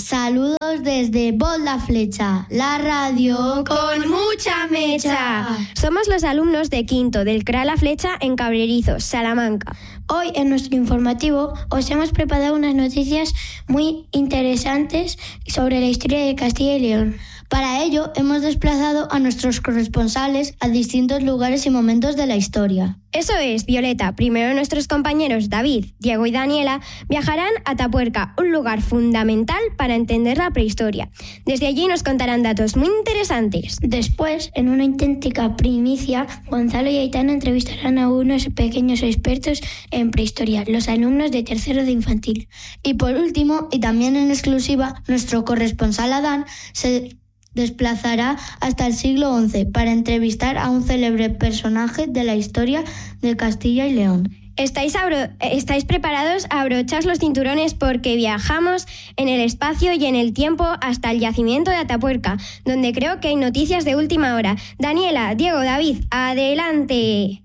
Saludos desde Voz la Flecha, la radio con mucha mecha. Somos los alumnos de quinto del CRA La Flecha en Cabrerizo, Salamanca. Hoy en nuestro informativo os hemos preparado unas noticias muy interesantes sobre la historia de Castilla y León. Para ello hemos desplazado a nuestros corresponsales a distintos lugares y momentos de la historia. Eso es, Violeta. Primero nuestros compañeros David, Diego y Daniela viajarán a Atapuerca, un lugar fundamental para entender la prehistoria. Desde allí nos contarán datos muy interesantes. Después, en una auténtica primicia, Gonzalo y Aitana entrevistarán a unos pequeños expertos en prehistoria, los alumnos de tercero de infantil. Y por último, y también en exclusiva, nuestro corresponsal Adán se desplazará hasta el siglo XI para entrevistar a un célebre personaje de la historia de Castilla y León. ¿Estáis preparados? Abrochaos los cinturones porque viajamos en el espacio y en el tiempo hasta el yacimiento de Atapuerca, donde creo que hay noticias de última hora. Daniela, Diego, David, ¡adelante!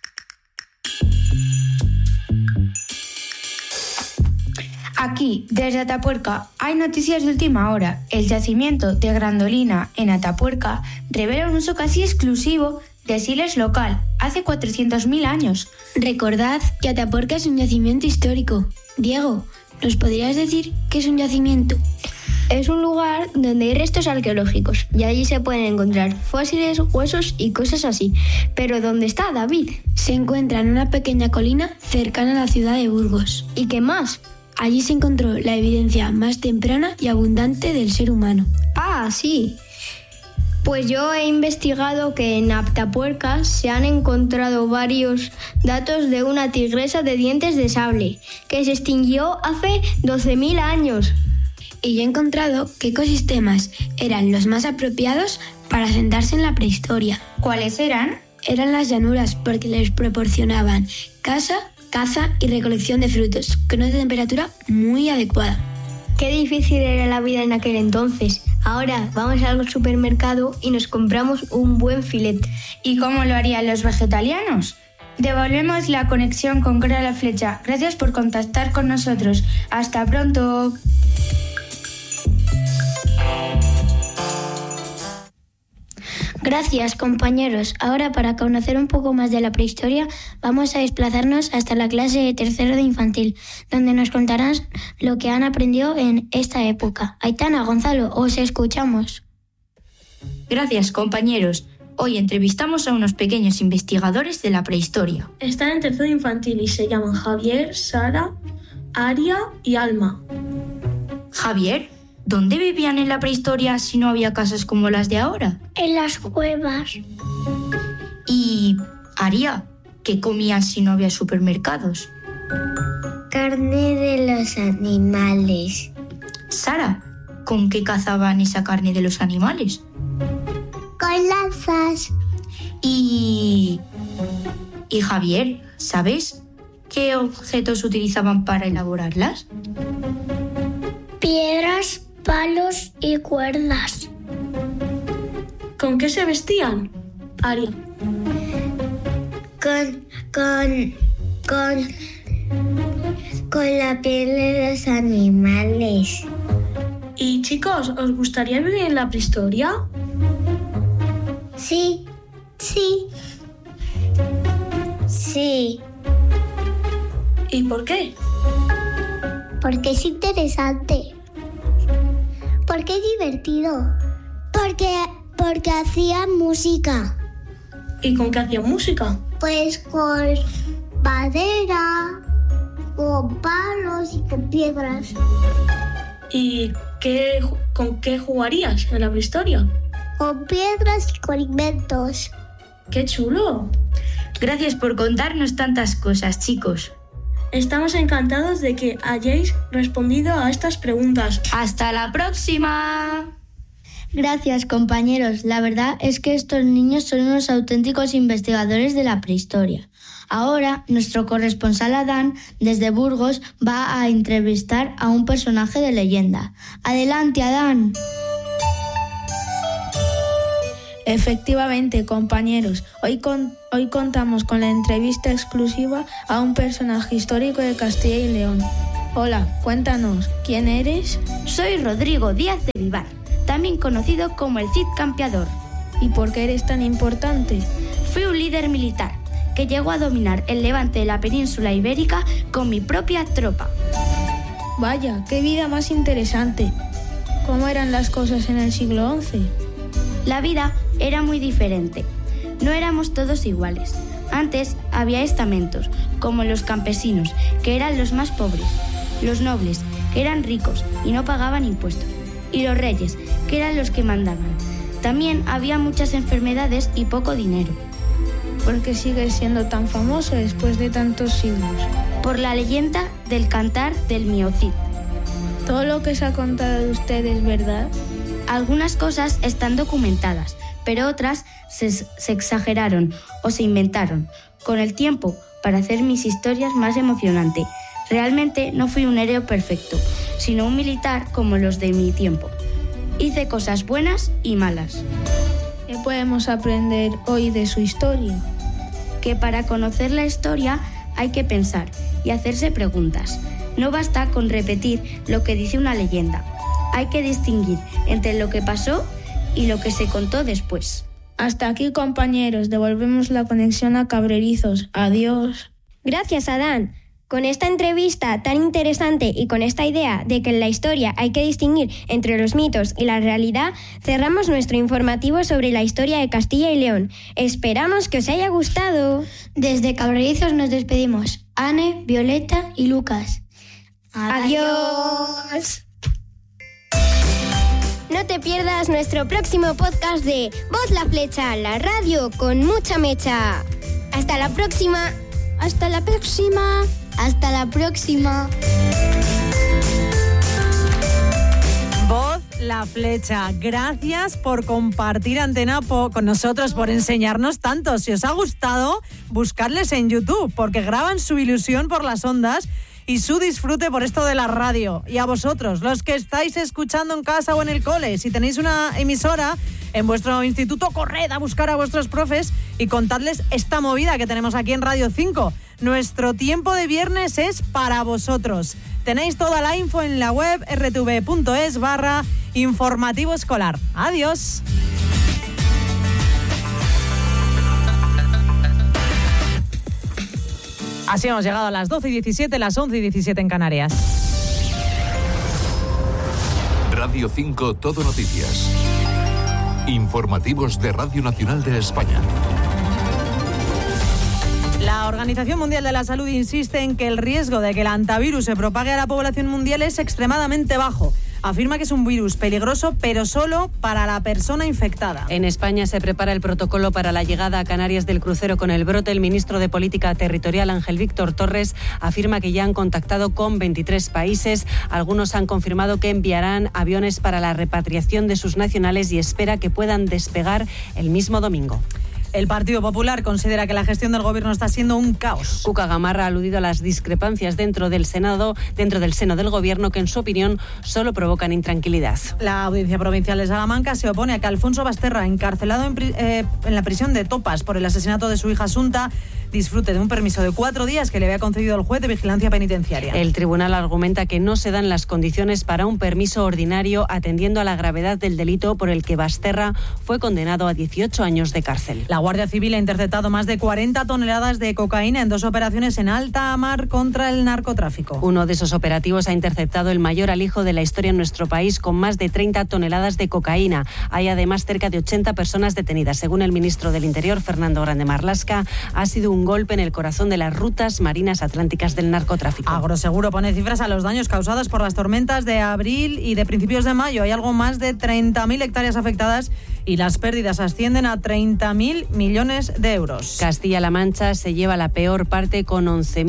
Aquí, desde Atapuerca, hay noticias de última hora. El yacimiento de Grandolina, en Atapuerca, revela un uso casi exclusivo de siles local, hace 400.000 años. Recordad que Atapuerca es un yacimiento histórico. Diego, ¿nos podrías decir qué es un yacimiento? Es un lugar donde hay restos arqueológicos y allí se pueden encontrar fósiles, huesos y cosas así. Pero ¿dónde está, David? Se encuentra en una pequeña colina cercana a la ciudad de Burgos. ¿Y qué más? Allí se encontró la evidencia más temprana y abundante del ser humano. Ah, sí. Pues yo he investigado que en Atapuerca se han encontrado varios datos de una tigresa de dientes de sable, que se extinguió hace 12.000 años. Y yo he encontrado qué ecosistemas eran los más apropiados para asentarse en la prehistoria. ¿Cuáles eran? Eran las llanuras porque les proporcionaban caza y recolección de frutos, con una temperatura muy adecuada. Qué difícil era la vida en aquel entonces. Ahora vamos al supermercado y nos compramos un buen filete. ¿Y cómo lo harían los vegetarianos? Devolvemos la conexión con CRA La Flecha. Gracias por contactar con nosotros. ¡Hasta pronto! Gracias, compañeros. Ahora, para conocer un poco más de la prehistoria, vamos a desplazarnos hasta la clase de tercero de infantil, donde nos contarán lo que han aprendido en esta época. Aitana, Gonzalo, os escuchamos. Gracias, compañeros. Hoy entrevistamos a unos pequeños investigadores de la prehistoria. Están en tercero de infantil y se llaman Javier, Sara, Aria y Alma. Javier, ¿dónde vivían en la prehistoria si no había casas como las de ahora? En las cuevas. Y Aria, ¿qué comían si no había supermercados? Carne de los animales. Sara, ¿con qué cazaban esa carne de los animales? Con lanzas. Y Javier, ¿sabes qué objetos utilizaban para elaborarlas? Piedras, palos y cuerdas. ¿Con qué se vestían, Aria? Con la piel de los animales. Y chicos, ¿os gustaría vivir en la prehistoria? Sí. ¿Y por qué? Porque es interesante. Porque es divertido. Porque hacían música. ¿Y con qué hacían música? Pues con madera, con palos y con piedras. ¿Y con qué jugarías en la prehistoria? Con piedras y con inventos. ¡Qué chulo! Gracias por contarnos tantas cosas, chicos. Estamos encantados de que hayáis respondido a estas preguntas. ¡Hasta la próxima! Gracias, compañeros. La verdad es que estos niños son unos auténticos investigadores de la prehistoria. Ahora, nuestro corresponsal Adán, desde Burgos, va a entrevistar a un personaje de leyenda. ¡Adelante, Adán! Efectivamente, compañeros, hoy contamos con la entrevista exclusiva a un personaje histórico de Castilla y León. Hola, cuéntanos, ¿quién eres? Soy Rodrigo Díaz de Vivar, también conocido como el Cid Campeador. ¿Y por qué eres tan importante? Fui un líder militar que llegó a dominar el levante de la península ibérica con mi propia tropa. Vaya, qué vida más interesante. ¿Cómo eran las cosas en el siglo XI? La vida era muy diferente. No éramos todos iguales. Antes había estamentos, como los campesinos, que eran los más pobres, los nobles, que eran ricos y no pagaban impuestos, y los reyes, que eran los que mandaban. También había muchas enfermedades y poco dinero. ¿Por qué sigues siendo tan famoso después de tantos siglos? Por la leyenda del cantar del Miocid. ¿Todo lo que se ha contado de usted es verdad? Algunas cosas están documentadas, pero otras se exageraron o se inventaron con el tiempo para hacer mis historias más emocionantes. Realmente no fui un héroe perfecto, sino un militar como los de mi tiempo. Hice cosas buenas y malas. ¿Qué podemos aprender hoy de su historia? Que para conocer la historia hay que pensar y hacerse preguntas. No basta con repetir lo que dice una leyenda. Hay que distinguir entre lo que pasó y lo que se contó después. Hasta aquí, compañeros. Devolvemos la conexión a Cabrerizos. Adiós. Gracias, Adán. Con esta entrevista tan interesante y con esta idea de que en la historia hay que distinguir entre los mitos y la realidad, cerramos nuestro informativo sobre la historia de Castilla y León. Esperamos que os haya gustado. Desde Cabrerizos nos despedimos. Anne, Violeta y Lucas. Adiós. No te pierdas nuestro próximo podcast de Voz la Flecha, la radio con mucha mecha. Hasta la próxima. Hasta la próxima. Hasta la próxima. Voz la Flecha. Gracias por compartir antena con nosotros, por enseñarnos tanto. Si os ha gustado, buscarles en YouTube, porque graban su ilusión por las ondas y su disfrute por esto de la radio. Y a vosotros, los que estáis escuchando en casa o en el cole, si tenéis una emisora en vuestro instituto, corred a buscar a vuestros profes y contadles esta movida que tenemos aquí en Radio 5. Nuestro tiempo de viernes es para vosotros. Tenéis toda la info en la web rtv.es/informativo escolar. Adiós. Así hemos llegado a las 12:17, las 11:17 en Canarias. Radio 5 Todo Noticias. Informativos de Radio Nacional de España. La Organización Mundial de la Salud insiste en que el riesgo de que el hantavirus se propague a la población mundial es extremadamente bajo. Afirma que es un virus peligroso, pero solo para la persona infectada. En España se prepara el protocolo para la llegada a Canarias del crucero con el brote. El ministro de Política Territorial, Ángel Víctor Torres, afirma que ya han contactado con 23 países. Algunos han confirmado que enviarán aviones para la repatriación de sus nacionales y espera que puedan despegar el mismo domingo. El Partido Popular considera que la gestión del gobierno está siendo un caos. Cuca Gamarra ha aludido a las discrepancias dentro del seno del gobierno que, en su opinión, solo provocan intranquilidad. La Audiencia Provincial de Salamanca se opone a que Alfonso Basterra, encarcelado en la prisión de Topas por el asesinato de su hija Asunta, disfrute de un permiso de 4 días que le había concedido el juez de vigilancia penitenciaria. El tribunal argumenta que no se dan las condiciones para un permiso ordinario atendiendo a la gravedad del delito por el que Basterra fue condenado a 18 años de cárcel. La Guardia Civil ha interceptado más de 40 toneladas de cocaína en 2 operaciones en alta mar contra el narcotráfico. Uno de esos operativos ha interceptado el mayor alijo de la historia en nuestro país, con más de 30 toneladas de cocaína. Hay además cerca de 80 personas detenidas. Según el ministro del Interior, Fernando Grande Marlaska, ha sido un golpe en el corazón de las rutas marinas atlánticas del narcotráfico. Agroseguro pone cifras a los daños causados por las tormentas de abril y de principios de mayo. Hay algo más de 30.000 hectáreas afectadas y las pérdidas ascienden a 30.000 millones de euros. Castilla-La Mancha se lleva la peor parte, con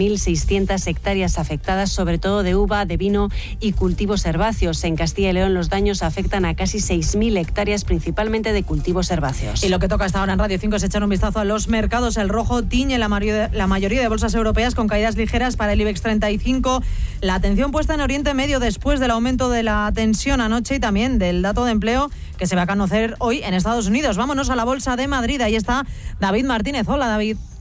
11.600 hectáreas afectadas, sobre todo de uva, de vino y cultivos herbáceos. En Castilla y León los daños afectan a casi 6.000 hectáreas, principalmente de cultivos herbáceos. Y lo que toca hasta ahora en Radio 5 es echar un vistazo a los mercados. El rojo tiñe la mayoría de bolsas europeas, con caídas ligeras para el IBEX 35. La atención puesta en Oriente Medio después del aumento de la tensión anoche y también del dato de empleo que se va a conocer hoy en Estados Unidos. Vámonos a la Bolsa de Madrid. Ahí está David Martínez. Hola, David.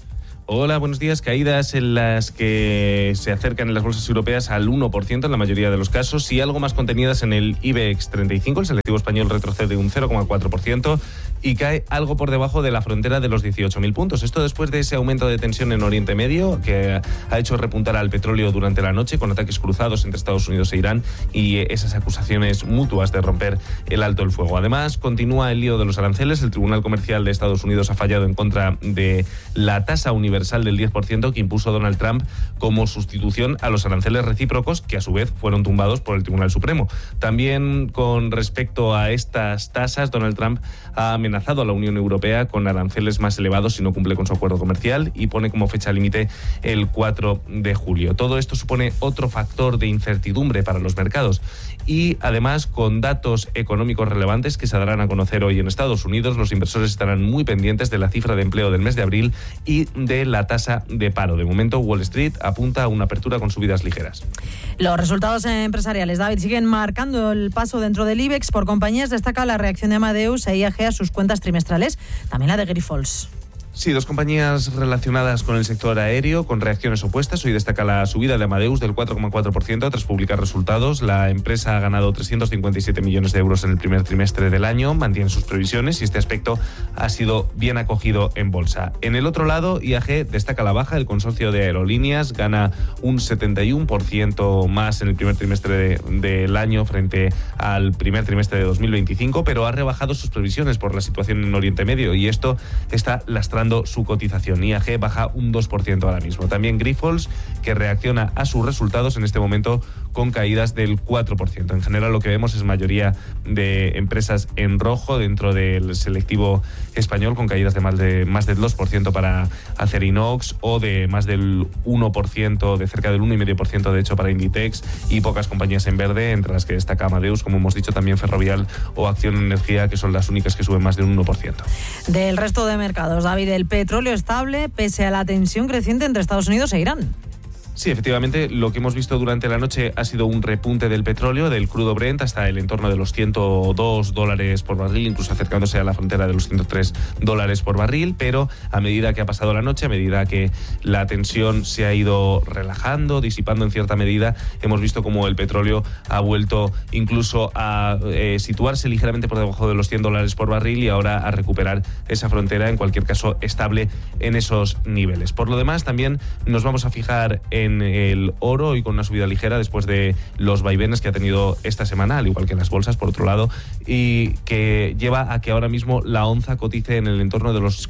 Hola, buenos días. Caídas en las que se acercan en las bolsas europeas al 1% en la mayoría de los casos y algo más contenidas en el IBEX 35. El selectivo español retrocede un 0,4% y cae algo por debajo de la frontera de los 18.000 puntos. Esto después de ese aumento de tensión en Oriente Medio que ha hecho repuntar al petróleo durante la noche con ataques cruzados entre Estados Unidos e Irán y esas acusaciones mutuas de romper el alto el fuego. Además, continúa el lío de los aranceles. El Tribunal Comercial de Estados Unidos ha fallado en contra de la tasa universal del 10% que impuso Donald Trump como sustitución a los aranceles recíprocos que a su vez fueron tumbados por el Tribunal Supremo. También con respecto a estas tasas, Donald Trump ha amenazado a la Unión Europea con aranceles más elevados si no cumple con su acuerdo comercial y pone como fecha límite el 4 de julio. Todo esto supone otro factor de incertidumbre para los mercados y además con datos económicos relevantes que se darán a conocer hoy en Estados Unidos, los inversores estarán muy pendientes de la cifra de empleo del mes de abril y de la tasa de paro. De momento, Wall Street apunta a una apertura con subidas ligeras. Los resultados empresariales, David, siguen marcando el paso dentro del IBEX. Por compañías destaca la reacción de Amadeus e IAG a sus cuentas trimestrales, también la de Grifols. Sí, dos compañías relacionadas con el sector aéreo con reacciones opuestas. Hoy destaca la subida de Amadeus del 4,4% tras publicar resultados. La empresa ha ganado 357 millones de euros en el primer trimestre del año, mantiene sus previsiones y este aspecto ha sido bien acogido en bolsa. En el otro lado, IAG destaca la baja. El consorcio de aerolíneas gana un 71% más en el primer trimestre del año frente al primer trimestre de 2025, pero ha rebajado sus previsiones por la situación en Oriente Medio y esto está lastrando su cotización. IAG baja un 2% ahora mismo. También Grifols, que reacciona a sus resultados en este momento con caídas del 4%. En general lo que vemos es mayoría de empresas en rojo dentro del selectivo español, con caídas de más del 2% para Acerinox o de más del 1%, de cerca del 1,5% de hecho para Inditex, y pocas compañías en verde, entre las que destaca Amadeus, como hemos dicho, también Ferrovial o Acción Energía, que son las únicas que suben más del 1%. Del resto de mercados, David, el petróleo estable pese a la tensión creciente entre Estados Unidos e Irán. Sí, efectivamente, lo que hemos visto durante la noche ha sido un repunte del petróleo, del crudo Brent, hasta el entorno de los $102 por barril, incluso acercándose a la frontera de los $103 por barril, pero a medida que ha pasado la noche, a medida que la tensión se ha ido relajando, disipando en cierta medida, hemos visto como el petróleo ha vuelto incluso a situarse ligeramente por debajo de los $100 por barril y ahora a recuperar esa frontera, en cualquier caso estable en esos niveles. Por lo demás, también nos vamos a fijar en el oro y con una subida ligera después de los vaivenes que ha tenido esta semana, al igual que las bolsas, por otro lado, y que lleva a que ahora mismo la onza cotice en el entorno de los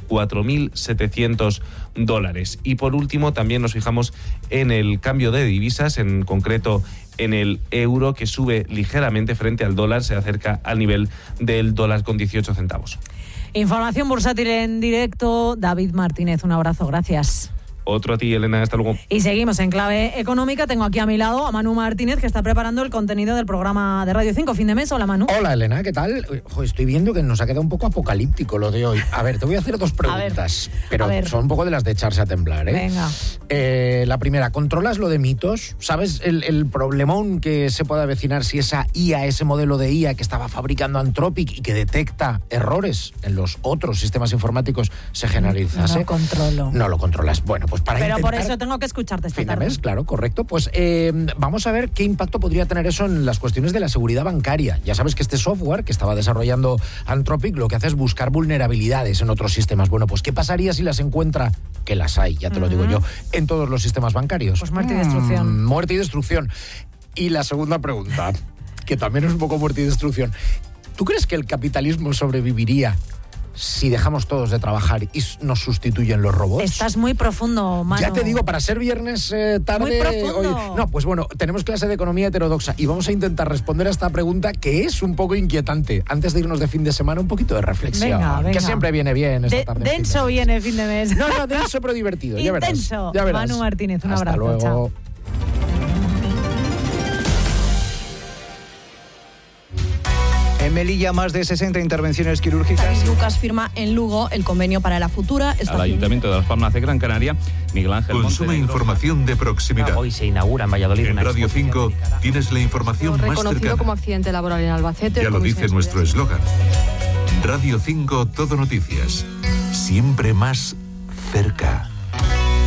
$4.700. Y por último, también nos fijamos en el cambio de divisas, en concreto en el euro, que sube ligeramente frente al dólar, se acerca al nivel del $1.18. Información bursátil en directo. David Martínez, un abrazo, gracias. Otro a ti, Elena, hasta luego. Y seguimos en clave económica. Tengo aquí a mi lado a Manu Martínez, que está preparando el contenido del programa de Radio 5, Fin de Mes. Hola, Manu. Hola, Elena, ¿qué tal? Estoy viendo que nos ha quedado un poco apocalíptico lo de hoy. A ver, te voy a hacer dos preguntas, pero son un poco de las de echarse a temblar, ¿eh? Venga. La primera, ¿controlas lo de mitos? ¿Sabes el problemón que se puede avecinar si esa IA, ese modelo de IA que estaba fabricando Anthropic y que detecta errores en los otros sistemas informáticos se generalizase? No lo controlo. No lo controlas. Bueno, pues para Pero intentar... por eso tengo que escucharte esta tarde. Claro, correcto. Pues vamos a ver qué impacto podría tener eso en las cuestiones de la seguridad bancaria. Ya sabes que este software que estaba desarrollando Anthropic lo que hace es buscar vulnerabilidades en otros sistemas. Bueno, pues ¿qué pasaría si las encuentra? Que las hay, ya te lo digo yo, en todos los sistemas bancarios. Pues muerte y destrucción. Muerte y destrucción. Y la segunda pregunta, que también es un poco muerte y destrucción. ¿Tú crees que el capitalismo sobreviviría si dejamos todos de trabajar y nos sustituyen los robots? Estás muy profundo, Manu. Ya te digo, para ser viernes tarde... Muy profundo. Hoy, no, pues bueno, tenemos clase de economía heterodoxa y vamos a intentar responder a esta pregunta que es un poco inquietante. Antes de irnos de fin de semana, un poquito de reflexión. Venga. Que siempre viene bien esta tarde. Denso viene fin de mes. No, denso pero divertido. Ya verás. Intenso. Ya verás. Manu Martínez, un Hasta abrazo. Luego. Chao. En Melilla, más de 60 intervenciones quirúrgicas. Lucas firma en Lugo el convenio para la futura estación. Al Ayuntamiento de Las Palmas de Gran Canaria, Miguel Ángel Consume información de proximidad. Hoy se inaugura en Valladolid. En Radio 5 tienes la información más reconocido cercana. como accidente laboral en Albacete. Ya lo dice nuestro eslogan. Radio 5 Todo Noticias. Siempre más cerca.